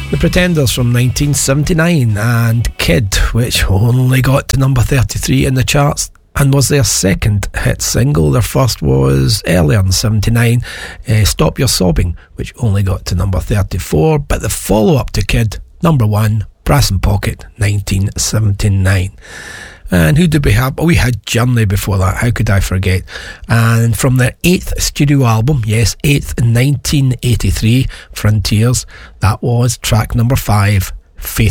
The Pretenders from 1979 and Kid, which only got to number 33 in the charts and was their second hit single. Their first was earlier in 79, Stop Your Sobbing, which only got to number 34, but the follow-up to Kid, number 1, Brass in Pocket, 1979. And who did we have? We had Journey before that, how could I forget? And from their 8th studio album, yes, 8th in 1983, Frontiers, that was track number 5, Faith